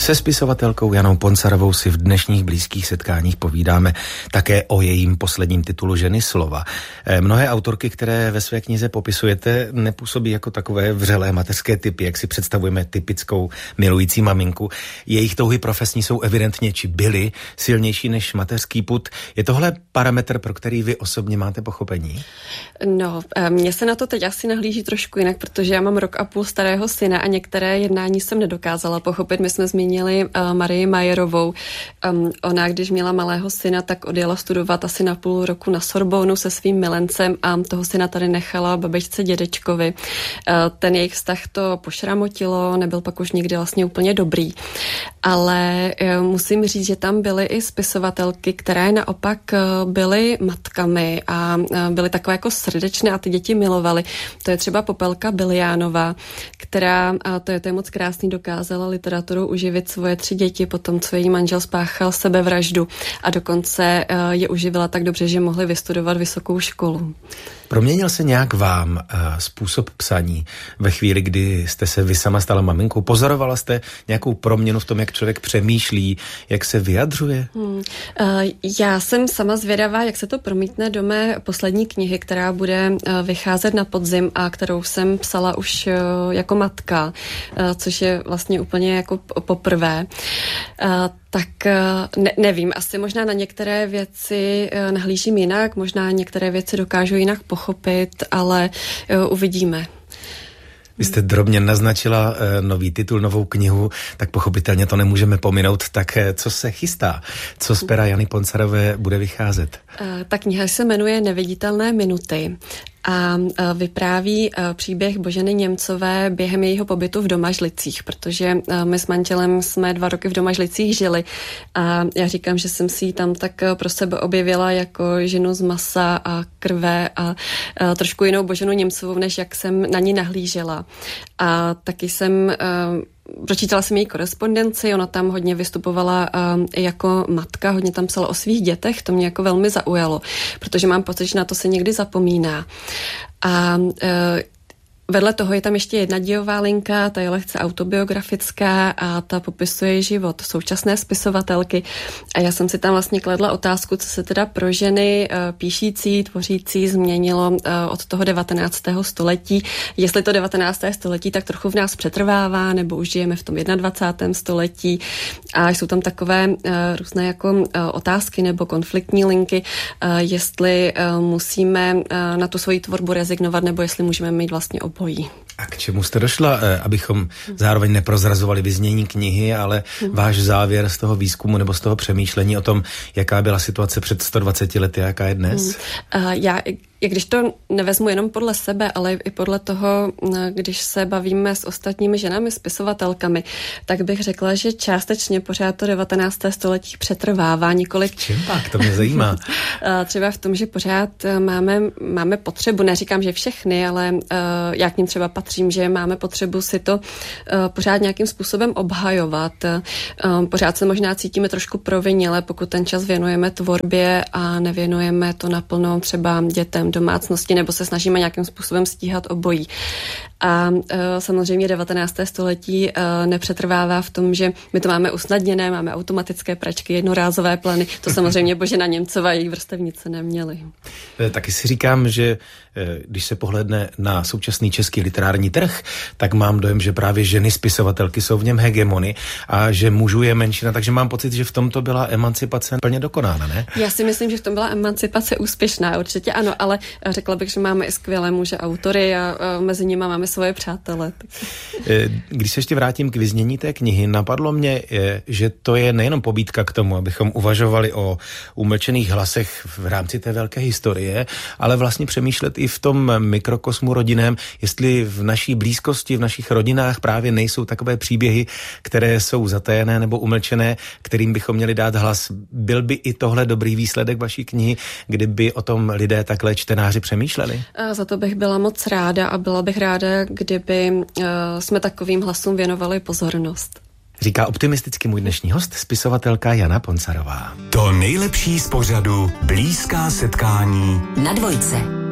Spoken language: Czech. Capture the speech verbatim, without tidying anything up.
Se spisovatelkou Janou Poncarovou si v dnešních blízkých setkáních povídáme také o jejím posledním titulu Ženy slova. Mnohé autorky, které ve své knize popisujete, nepůsobí jako takové vřelé mateřské typy, jak si představujeme typickou milující maminku. Jejich touhy profesní jsou evidentně, či byly, silnější než mateřský pud. Je tohle parametr, pro který vy osobně máte pochopení? No, mně se na to teď asi nahlíží trošku jinak, protože já mám rok a půl starého syna a některé jednání jsem nedokázala pochopit. My jsme zmínili uh, Marii Majerovou. Um, ona, když měla malého syna, tak odjela studovat asi na půl roku na Sorbonu se svým milencem a toho syna tady nechala babičce dědečkovi. Uh, ten jejich vztah to pošramotilo, nebyl pak už nikdy vlastně úplně dobrý. Ale uh, musím říct, že tam byly i spisovatelky, které naopak uh, byly matkami a uh, byly takové jako srdečné a ty děti milovaly. To je třeba Popelka Biliánová, která, a to je, to je moc krásný, dokázala literaturou uživit svoje tři děti po tom, co její manžel spáchal sebevraždu a dokonce uh, je uživila tak dobře, že mohli vystudovat vysokou školu. Proměnil se nějak vám uh, způsob psaní ve chvíli, kdy jste se vy sama stala maminkou? Pozorovala jste nějakou proměnu v tom, jak člověk přemýšlí, jak se vyjadřuje? Hmm. Uh, já jsem sama zvědavá, jak se to promítne do mé poslední knihy, která bude uh, vycházet na podzim a kterou jsem psala už uh, jako matka, uh, což je vlastně úplně jako poprvé. Uh, tak ne, nevím, asi možná na některé věci nahlížím jinak, možná některé věci dokážu jinak pochopit, ale uvidíme. Vy jste drobně naznačila uh, nový titul, novou knihu, tak pochopitelně to nemůžeme pominout. Tak uh, co se chystá? Co z pera Jany Poncarové bude vycházet? Uh, ta kniha se jmenuje Neviditelné minuty a vypráví příběh Boženy Němcové během jejího pobytu v Domažlicích, protože my s manželem jsme dva roky v Domažlicích žili a já říkám, že jsem si ji tam tak pro sebe objevila jako ženu z masa a krve a trošku jinou Boženu Němcovou, než jak jsem na ní nahlížela. A taky jsem pročítala jsem její korespondenci, ona tam hodně vystupovala uh, jako matka, hodně tam psala o svých dětech, to mě jako velmi zaujalo, protože mám pocit, že na to se někdy zapomíná. A uh, vedle toho je tam ještě jedna dějová linka, ta je lehce autobiografická a ta popisuje život současné spisovatelky. A já jsem si tam vlastně kladla otázku, co se teda pro ženy píšící, tvořící změnilo od toho devatenáctého století. Jestli to devatenácté století tak trochu v nás přetrvává, nebo už žijeme v tom jednadvacátém století. A jsou tam takové různé jako otázky nebo konfliktní linky, jestli musíme na tu svoji tvorbu rezignovat, nebo jestli můžeme mít vlastně obojí. A k čemu jste došla, abychom zároveň neprozrazovali vyznění knihy, ale váš závěr z toho výzkumu nebo z toho přemýšlení o tom, jaká byla situace před sto dvaceti lety a jaká je dnes? Uh, já, i když to nevezmu jenom podle sebe, ale i podle toho, když se bavíme s ostatními ženami, spisovatelkami, tak bych řekla, že částečně pořád to devatenácté století přetrvává několik. Čím pak? To mě zajímá. Třeba v tom, že pořád máme, máme potřebu, neříkám, že všechny, ale uh, já k ním třeba patřím, že máme potřebu si to uh, pořád nějakým způsobem obhajovat. Uh, pořád se možná cítíme trošku provinile, pokud ten čas věnujeme tvorbě a nevěnujeme to naplno třeba dětem, domácnosti, nebo se snažíme nějakým způsobem stíhat obojí. A uh, samozřejmě devatenácté století uh, nepřetrvává v tom, že my to máme usnadněné, máme automatické pračky, jednorázové pleny. To samozřejmě Božena Němcová a její vrstevnice neměly. Taky si říkám, že když se pohledne na současný český literární trh, tak mám dojem, že právě ženy spisovatelky jsou v něm hegemony a že mužů je menšina, takže mám pocit, že v tomto byla emancipace plně dokonána, ne? Já si myslím, že v tom byla emancipace úspěšná, určitě ano, ale řekla bych, že máme i skvělé muže autory a mezi nimi máme svoje přátele. Když se ještě vrátím k vyznění té knihy, napadlo mě, že to je nejenom pobídka k tomu, abychom uvažovali o umlčených hlasech v rámci té velké historie, ale vlastně přemýšlet i v tom mikrokosmu rodinném, jestli v naší blízkosti, v našich rodinách právě nejsou takové příběhy, které jsou zatajené nebo umlčené, kterým bychom měli dát hlas. Byl by i tohle dobrý výsledek vaší knihy, kdyby o tom lidé takhle čtenáři přemýšleli? A za to bych byla moc ráda a byla bych ráda, kdyby uh, jsme takovým hlasům věnovali pozornost. Říká optimisticky můj dnešní host, spisovatelka Jana Poncarová. To nejlepší z pořadu Blízká setkání na Dvojce.